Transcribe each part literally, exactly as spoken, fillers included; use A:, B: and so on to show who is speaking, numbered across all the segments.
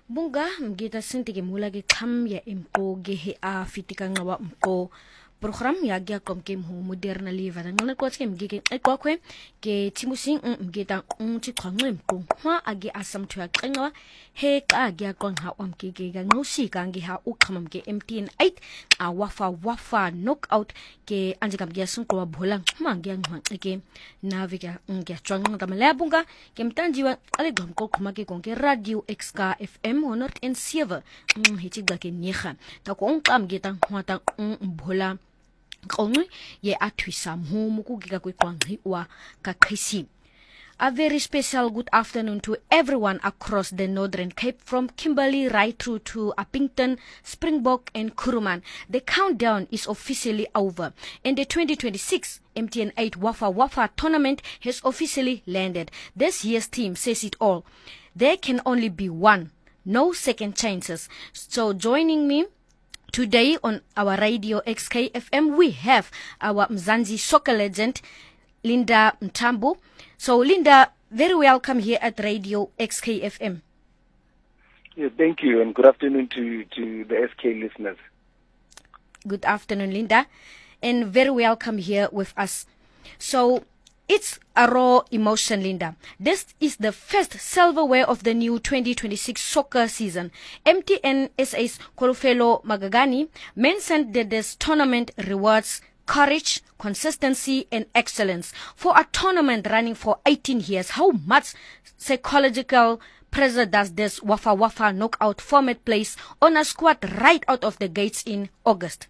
A: Bunga mgita sinti ke mula ke kham ya impo ge he a fitika ngawa mpo program ya gya kom ke mu moderna liva ngana ko tske mgike e kwa kwe ke timusing mgita unti khangwe mpo hwa age asam thwa qenga he ka gya kon ha omkike ga ngusi ka ngi ha ukhamam ke M T N eight a wafa wafa knockout ke anjikam gya sun ko bhola ma gya ngwa ke navika ngya chwang ngamala bunga ke mtanjiwa ale gom ko khuma ke konke radio X K F M honderd en sewe hitik da ke negen ta ko onqam gita hwata bhola Konwe ye atwisa mhumu kugika kwikwanghi wa kakhisi. A very special good afternoon to everyone across the Northern Cape, from Kimberley right through to Appington, Springbok and Kuruman. The countdown is officially over, and the twenty twenty-six M T N eight Wafa Wafa tournament has officially landed. This year's team says it all. There can only be one, no second chances. So joining me today on our radio X K F M, we have our Mzansi soccer legend, Linda Mtambo. So, Linda, very welcome here at radio X K F M.
B: Yeah, thank you, and good afternoon to, to the S K listeners.
A: Good afternoon, Linda, and very welcome here with us. So, it's a raw emotion, Linda. This is the first silverware of the new twenty twenty-six soccer season. M T N S A's Kolofelo Magagani mentioned that this tournament rewards courage, consistency, and excellence. For a tournament running for eighteen years, how much psychological pressure does this Wafa Wafa knockout format place on a squad right out of the gates in August?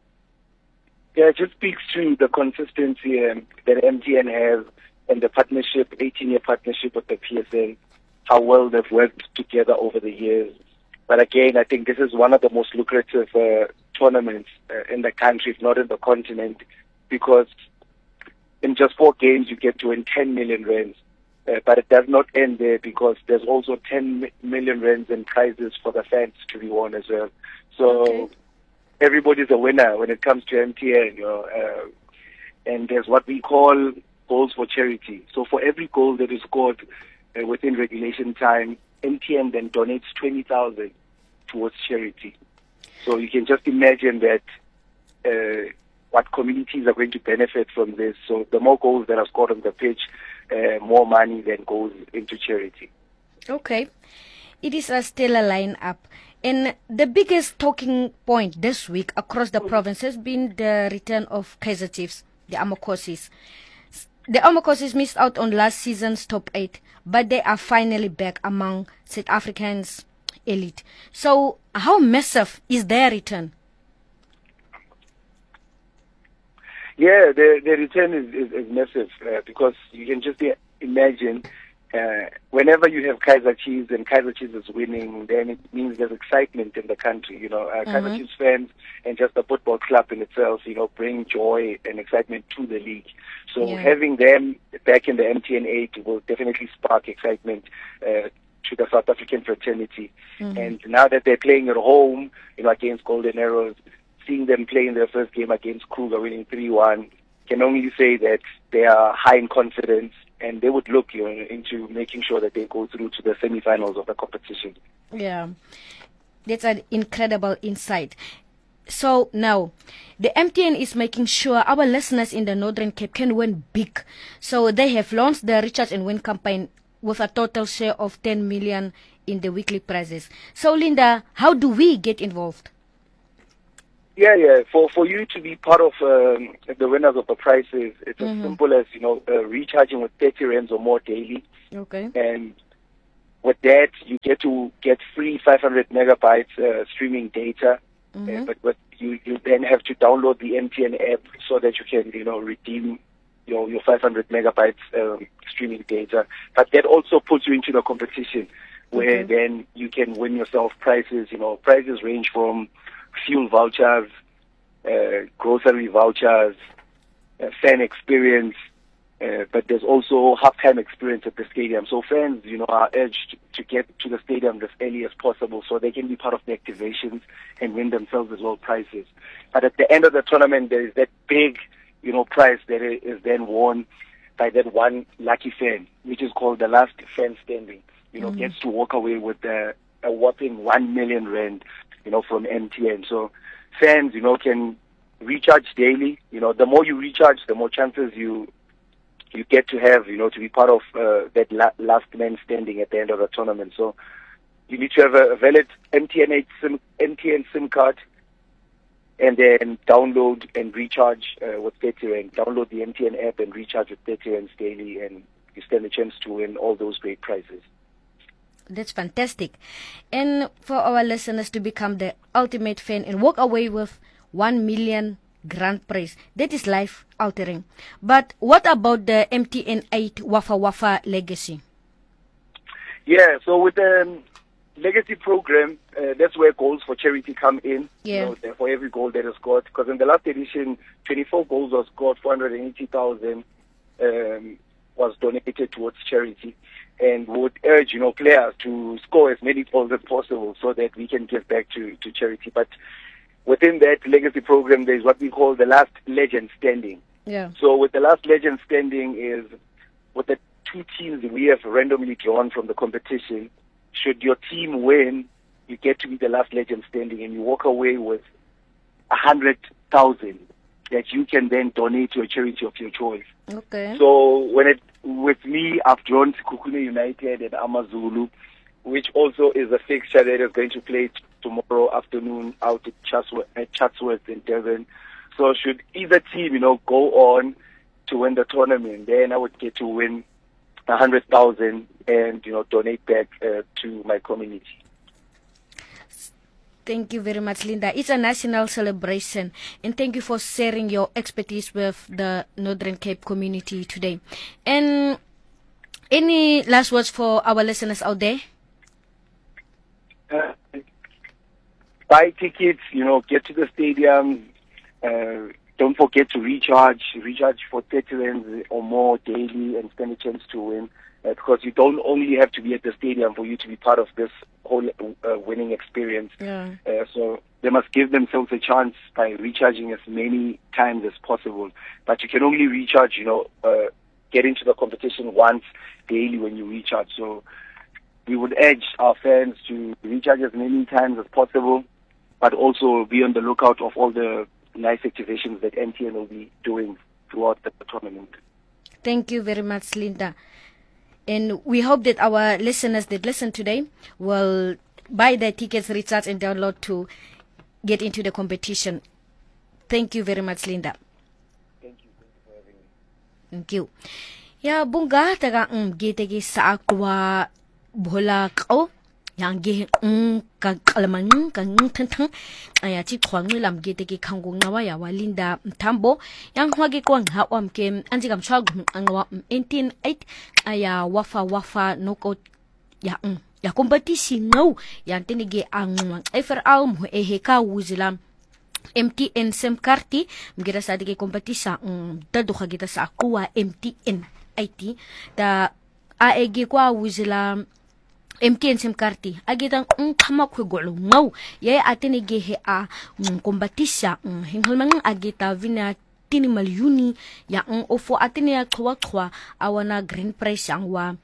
B: Yeah, it just speaks to the consistency um, that M T N has and the partnership, eighteen-year partnership with the P S L, how well they've worked together over the years. But again, I think this is one of the most lucrative uh, tournaments uh, in the country, if not in the continent, because in just four games you get to win ten million rands. Uh, but it does not end there, because there's also ten million rands and prizes for the fans to be won as well. So okay. Everybody's a winner when it comes to M T N, you know, uh, and there's what we call goals for charity. So for every goal that is scored uh, within regulation time, M T N then donates twenty thousand towards charity. So you can just imagine that uh, what communities are going to benefit from this. So the more goals that are scored on the pitch, uh, more money then goes into charity.
A: Okay. It is a stellar lineup. And the biggest talking point this week across the province has been the return of Kaizer Chiefs, the Amokosis. The Amokosis missed out on last season's top eight, but they are finally back among South Africans' elite. So how massive is their return?
B: Yeah, the, the return is, is, is massive uh, because you can just imagine Uh, whenever you have Kaizer Chiefs and Kaizer Chiefs is winning, then it means there's excitement in the country. You know, uh, mm-hmm. Kaizer Chiefs fans and just the football club in itself, you know, bring joy and excitement to the league. So yeah. Having them back in the M T N eight will definitely spark excitement uh, to the South African fraternity. Mm-hmm. And now that they're playing at home, you know, against Golden Arrows, seeing them play in their first game against Kruger, winning three one, can only say that they are high in confidence. And they would look, you know, into making sure that they go through to the semi-finals of the competition.
A: Yeah, that's an incredible insight. So now, the M T N is making sure our listeners in the Northern Cape can win big. So they have launched the Recharge and Win campaign with a total share of ten million in the weekly prizes. So Linda, how do we get involved?
B: Yeah, yeah. For for you to be part of um, the winners of the prizes, it's mm-hmm. as simple as, you know, uh, recharging with thirty rands or more daily.
A: Okay.
B: And with that, you get to get free five hundred megabytes uh, streaming data. Mm-hmm. Uh, but but you, you then have to download the M T N app so that you can, you know, redeem your your five hundred megabytes um, streaming data. But that also puts you into the competition, where okay. then you can win yourself prizes. You know, prizes range from fuel vouchers, uh, grocery vouchers, uh, fan experience, uh, but there's also halftime experience at the stadium. So fans, you know, are urged to get to the stadium as early as possible so they can be part of the activations and win themselves as well prizes. But at the end of the tournament, there is that big, you know, prize that is then won by that one lucky fan, which is called the last fan standing. You know, mm-hmm. gets to walk away with the a whopping one million rand, you know, from M T N. So fans, you know, can recharge daily. You know, the more you recharge, the more chances you you get to have, you know, to be part of uh, that la- last man standing at the end of the tournament. So you need to have a, a valid M T N SIM, M T N SIM card, and then download and recharge uh, with thirty rand. Download the M T N app and recharge with thirty rand daily, and you stand a chance to win all those great prizes.
A: That's fantastic. And for our listeners to become the ultimate fan and walk away with one million grand prize, that is life altering. But what about the M T N eight Wafa Wafa legacy?
B: Yeah, so with the um, legacy program, uh, that's where goals for charity come in.
A: Yeah.
B: You know, for every goal that is scored. Because in the last edition, twenty-four goals were scored, four hundred eighty thousand um, was donated towards charity. And would urge, you know, players to score as many goals as possible so that we can give back to, to charity. But within that legacy program, there's what we call the last legend standing.
A: Yeah.
B: So with the last legend standing is with the two teams we have randomly drawn from the competition. Should your team win, you get to be the last legend standing, and you walk away with a hundred thousand that you can then donate to a charity of your choice.
A: Okay.
B: So when it with me, I've drawn Sekhukhune United and AmaZulu, which also is a fixture that is going to play t- tomorrow afternoon out at Chatsworth, at Chatsworth in Devon. So should either team, you know, go on to win the tournament, then I would get to win a hundred thousand and, you know, donate back uh, to my community.
A: Thank you very much, Linda. It's a national celebration, and thank you for sharing your expertise with the Northern Cape community today. And any last words for our listeners out there?
B: Uh, buy tickets, you know, get to the stadium. Uh, don't forget to recharge. Recharge for thirty rands or more daily and stand a chance to win. Uh, because you don't only have to be at the stadium for you to be part of this whole uh, winning experience.
A: Yeah.
B: Uh, so they must give themselves a chance by recharging as many times as possible. But you can only recharge, you know, uh, get into the competition once daily when you recharge. So we would urge our fans to recharge as many times as possible, but also be on the lookout of all the nice activations that M T N will be doing throughout the tournament.
A: Thank you very much, Linda. And we hope that our listeners that listen today will buy their tickets, recharge, and download to get into the competition. Thank you very much, Linda.
B: Thank you. Thank you for having me.
A: Thank you. Ya bunga taga ng gitegi sa akwa bola ko yang ge ng kagalaman kang tantang aya chi khwang lam gitegi khangong nawa ya Linda Mtambo yang hwagi kwang hawam kem anjigam chag angwa eighteen eight aya wafa wafa noko ya ng ya kompetisi no yang tinigi ang efer al mo eheka wuzilam M T N SIM karti mgira sa dige kompetisa um, daduha kita sa akwa M T N I T da aegi kwa wuzila M T N SIM karti agitang um kama kwegolo ngau ye atene gehe a um, kompetisa um, hinghalmang agita vina tini malyuni ya um, ofo atene ya kwa kwa awana green prize ang wa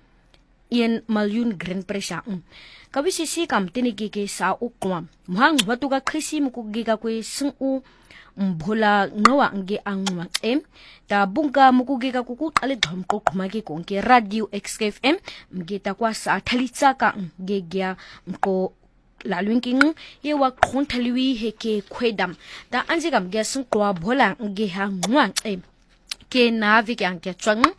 A: yen malyun green prize ang um. Kabisisi kam tinigige sa ukwa mahang watuga krisi mukugiga kwe sungu mbhola ngawa nge angwa em ta bunga mukugiga kuku ale dhom ko khumagi ko ke radio X K F M mgeta kwa sa thalitsa ka ngegya mko lalwinking ye wa khonthaliwi heke khwedam ta anjigam ge sun kwa bhola nge ha ngwa em ke navi ke angke chwang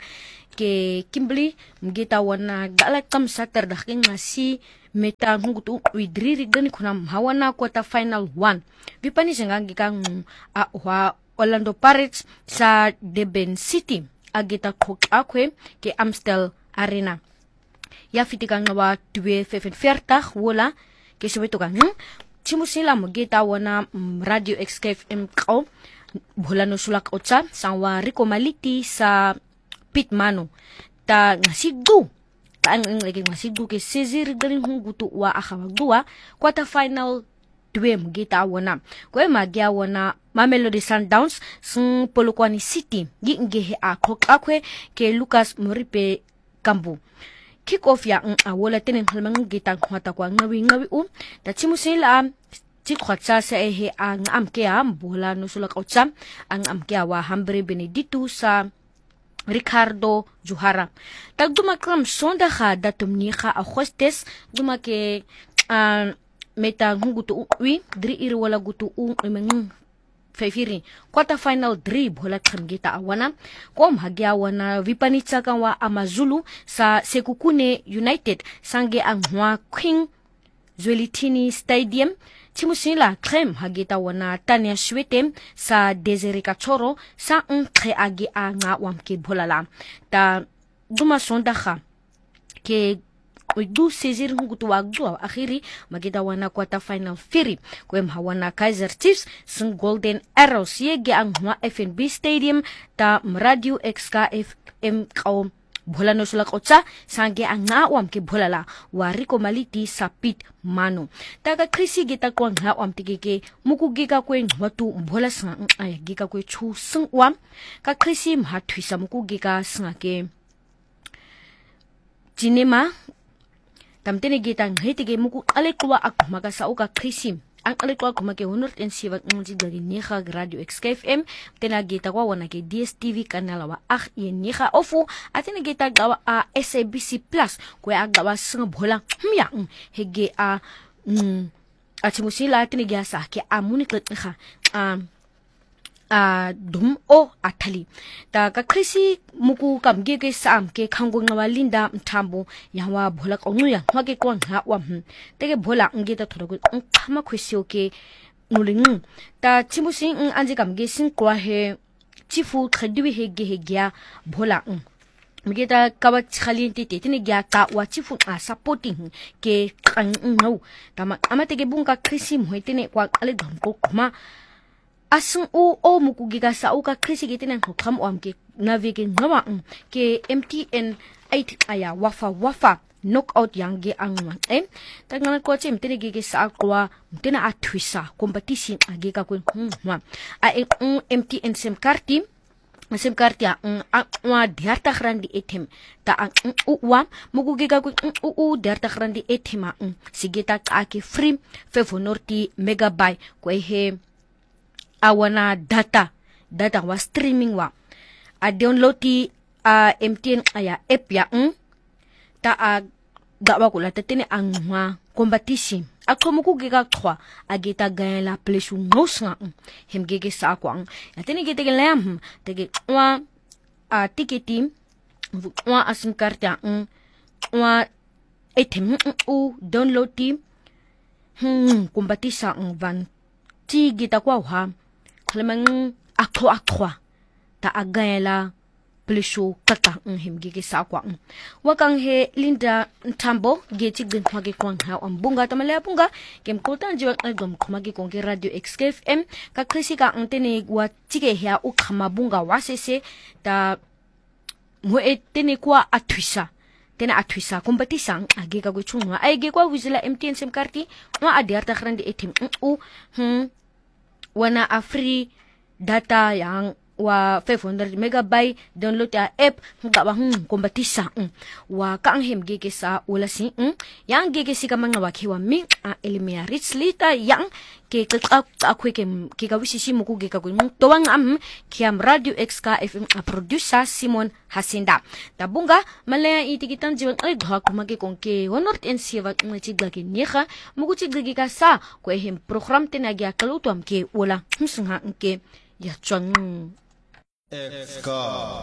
A: ke Kimberley mgeta wana galakam satar daking ngasi meta hungutu widriri gani kuna hawana quarter final one vipani sengangi kang a wa Orlando Pirates sa Durban City agita khok akwe ke Amstel Arena ya fitikang wa twe fefen fertag wola ke sobeto kang chimusila mugita wana radio X K F M ko bola no sulak otsa sangwa Rico Maliti sa Pitmano ta ngasidu taan ng lagi ngasidu ke sezir galing hungutu wa akawagduwa quarter final dwe mgita wana kwe magya wana Mamelodi Sundowns sung Polokwane City gi ngehe a khok akwe ke Lucas Moripe Kambu kick off ya ang awola tenen halmang gitang hwata kwa ngawi ngawi u ta chimusin la chi khwacha sa ehe ang amke am bola no sulak otsa ang amke wa hambre benedito sa Ricardo Juhara tagdumakram sonda kha datum ni kha a hostess dumake uh, meta ngutu wi dri iri wala gutu u mengung fefiri quarter final drib hola khamgita awana kom hagya wana vipanitsa kanwa amazulu sa Sekukune United sange ang hwa King Zwelithini Stadium chimusila krem hagita wana Tanya Shwetem sa Desere Kachoro sa nkhe agi anga wamke bolala ta duma sonda kha ke Uidu sezir hungutu wagdu akhiri magida wana quarter final firi kwem hawana Kaizer Chiefs sun Golden Arrows yege ang hwa F N B Stadium ta Radio X K F M kaum bola no sulak otsa sange ang ngawam ke bolala wari ko maliti sa pit mano taga krisi gita ko ngawam tigeke mukugika ko watu bola sa ay gika ko chu sungwam ka krisi mhatwisa mukugika sangake cinema tamtene gitang hitige muku alekwa ak magasa uka krisim ang alekwa ko make honor and siwag ng dari niha Radio X K F M tena gita kwa wana ke D S T V kanala wa ak yen niha ofu atene gita gawa a S A B C Plus ko ya gawa sing bola hmya hege a mm atimusila atene gyasa ke amuni kha um a dum o atali ta ka krisi muku kam ge ge sam ke khango ngawa linda mthambo yawa bhola ko nuya hwage ko ha wa tege bhola nge ta thoro ko khama khwesio ke nuling ta chimusin anje kam ge sin kwa he chifu khadwi he ge he gya bhola mgeta kawa khalinti titini gya ka wa chifu a supporting ke kan no tama amatege bunga krisi mhoitene kwa ale dam ko khama asung u o mukugiga sa uka krisi gitin ang kham omke navigin ngawa ke M T N eight aya wafa wafa knockout yang ge ang man em tangan ko chim tinigi ge sa akwa tina atwisa competition age ka kun ma a M T N sim karti sim karti ang wa diarta khrandi etem ta ang uwa mukugiga kun u u diarta khrandi etema sigita ka ke free fevonorti megabyte ko he awana data data wa streaming wa a download ti uh, M T N aya app ya mm, ta a gawa kula tatene ang wa competition akomo ku giga khwa agita ga la pleshu ngosnga mm, hemgege sa kwang atene gete ge lam tege wa a ticketing wa asim karta mm, wa etem u download ti hmm competition van ti gita kwa ha Lemang akwa akwa ta agayala plisho kaka him gigi sa kwa wakang he Linda Ntambo gechi gen hwage kwang ha ambunga tamale bunga kem koltan jiwa agom khumagi konge Radio X K F M ka krisi ka antene wa tige ya u khama bunga wasese ta mo etene kwa atwisa tena atwisa competition age ka go chunwa age kwa wizila M T N sim karti wa adirta khrandi etim u hm wana a free data yang wa five hundred megabyte download ya app nga ba hmm kompetisa wa kang hem gege sa wala si yang gege si kamang wa khiwa mi a elimia richly ta yang ke ka akwe ke ke ka wisisi mo ku ge ka ku to wang am kiam Radio X K F M a producer Simon Hasinda tabunga malaya itikitan jiwan ay dha kuma ke kong ke honor and siwa ngachi gage niha mo ku chi gege ka sa ko hem program tenagya kalutom ke wala hmsunga ke ya chang
C: X K